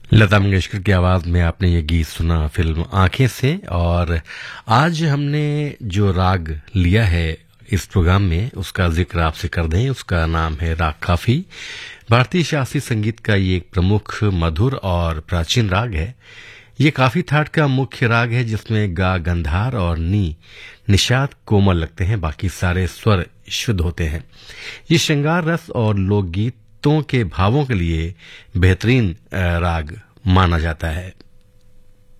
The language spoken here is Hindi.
लता मंगेशकर की आवाज में आपने ये गीत सुना फिल्म आंखें से। और आज हमने जो राग लिया है इस प्रोग्राम में उसका जिक्र आपसे कर दें। उसका नाम है राग काफी। भारतीय शास्त्रीय संगीत का ये एक प्रमुख मधुर और प्राचीन राग है। ये काफी थाट का मुख्य राग है जिसमें गा गंधार और नी निषाद कोमल लगते हैं, बाकी सारे स्वर शुद्ध होते हैं। ये श्रृंगार रस और लोकगीतों के भावों के लिए बेहतरीन राग माना जाता है।